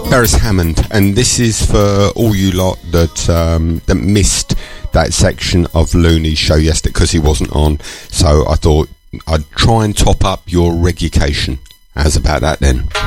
Beres Hammond, and this is for all you lot that missed that section of Looney's show yesterday because he wasn't on. So I thought I'd try and top up your regulation. How's about that then?